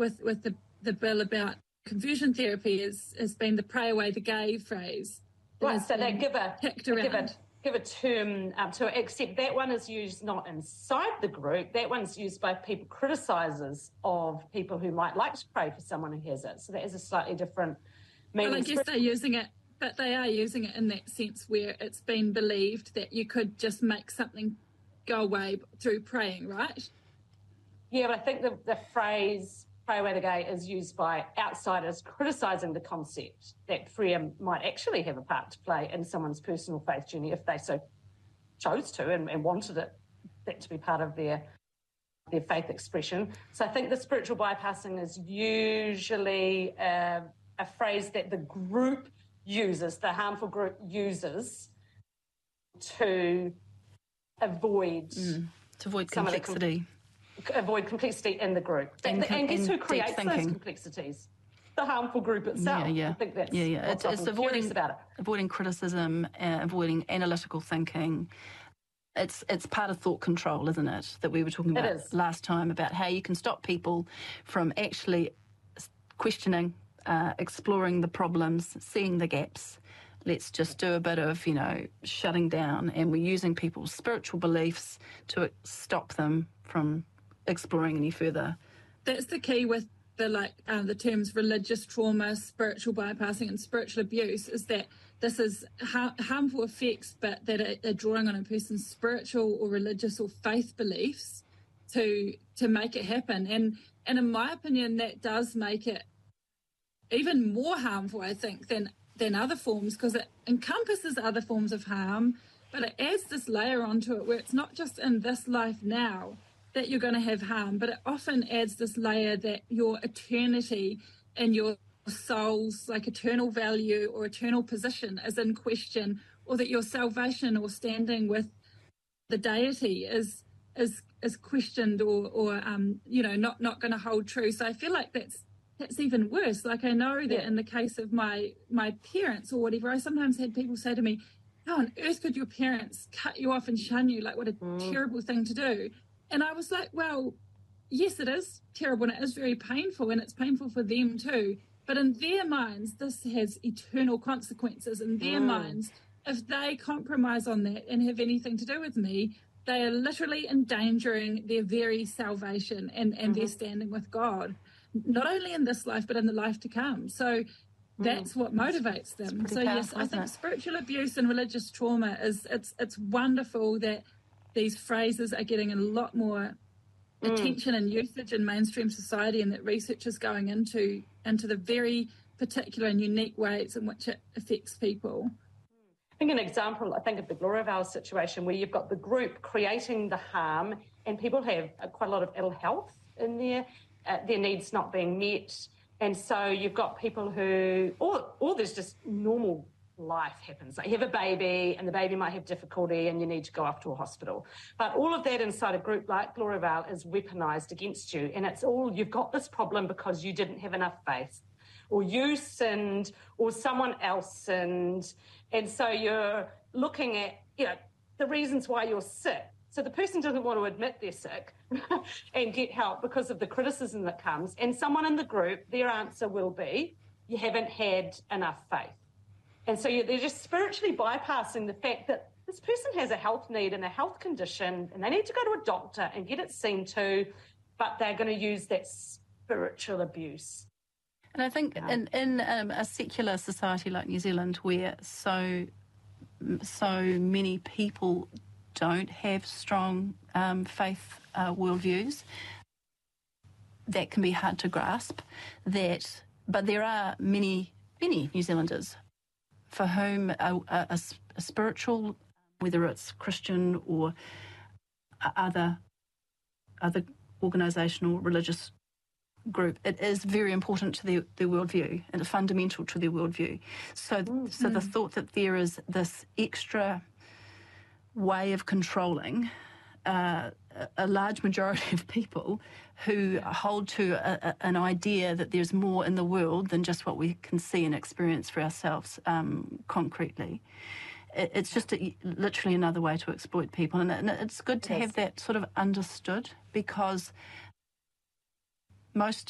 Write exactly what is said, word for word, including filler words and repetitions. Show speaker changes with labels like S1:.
S1: with, with the, the bill about conversion therapy is, has been the pray away the gay phrase.
S2: Right, so they give a,
S1: they
S2: give a give a term um, to it, except that one is used not inside the group. That one's used by people, criticisers of people who might like to pray for someone who has it. So that is a slightly different meaning.
S1: Well, I guess they're using it, but they are using it in that sense where it's been believed that you could just make something go away through praying, right?
S2: Yeah, but I think the, the phrase pray away the gay is used by outsiders criticising the concept that prayer might actually have a part to play in someone's personal faith journey if they so chose to and, and wanted it that to be part of their their faith expression. So I think the spiritual bypassing is usually uh, a phrase that the group uses, the harmful group uses to avoid
S3: mm, to avoid complexity.
S2: Avoid complexity in the group. And, and, and guess who creates those complexities? The harmful group itself.
S3: Yeah, yeah.
S2: I think that's
S3: yeah, yeah.
S2: what's
S3: It's, it's avoiding,
S2: about it.
S3: avoiding criticism, uh, avoiding analytical thinking. It's it's part of thought control, isn't it, that we were talking about last time, about how you can stop people from actually questioning, uh, exploring the problems, seeing the gaps. Let's just do a bit of, you know, shutting down, and we're using people's spiritual beliefs to stop them from exploring any further.
S1: That's the key with the like um, the terms religious trauma, spiritual bypassing and spiritual abuse, is that this is ha- harmful effects but that are, are drawing on a person's spiritual or religious or faith beliefs to to make it happen. And and in my opinion that does make it even more harmful, I think, than than other forms, because it encompasses other forms of harm, but it adds this layer onto it where it's not just in this life now that you're going to have harm, but it often adds this layer that your eternity and your soul's like eternal value or eternal position is in question, or that your salvation or standing with the deity is is is questioned or or um you know not not going to hold true. So I feel like that's that's even worse. Like I know that yeah. in the case of my my parents or whatever, I sometimes had people say to me, how on earth could your parents cut you off and shun you? Like what a mm. terrible thing to do. And I was like, well, yes, it is terrible and it is very painful, and it's painful for them too. But in their minds, this has eternal consequences. In their mm. minds, if they compromise on that and have anything to do with me, they are literally endangering their very salvation and, and mm-hmm. their standing with God, not only in this life, but in the life to come. So that's mm. what motivates them. So,
S3: powerful,
S1: yes, I think
S3: it?
S1: spiritual abuse and religious trauma is, it's it's wonderful that these phrases are getting a lot more mm. attention and usage in mainstream society, and that research is going into into the very particular and unique ways in which it affects people.
S2: I think an example, I think of the Gloriavale situation where you've got the group creating the harm and people have quite a lot of ill health in there, uh, their needs not being met. And so you've got people who, or, or there's just normal life happens. Like you have a baby and the baby might have difficulty and you need to go off to a hospital. But all of that inside a group like Gloriavale is weaponised against you, and it's all, you've got this problem because you didn't have enough faith, or you sinned, or someone else sinned. And so you're looking at, you know, the reasons why you're sick. So the person doesn't want to admit they're sick and get help because of the criticism that comes. And someone in the group, their answer will be, you haven't had enough faith. And so they're just spiritually bypassing the fact that this person has a health need and a health condition and they need to go to a doctor and get it seen to, but they're going to use that spiritual abuse.
S3: And I think yeah. in, in um, a secular society like New Zealand, where so so many people don't have strong um, faith uh, worldviews, that can be hard to grasp. That, but there are many, many New Zealanders for whom a, a, a spiritual, whether it's Christian or other other organisational, religious group, it is very important to their, their worldview and fundamental to their worldview. So, mm-hmm. so the thought that there is this extra way of controlling uh, a large majority of people who hold to a, a, an idea that there's more in the world than just what we can see and experience for ourselves um, concretely. It, it's just a, literally another way to exploit people, and, and it's good to
S2: yes.
S3: have that sort of understood, because most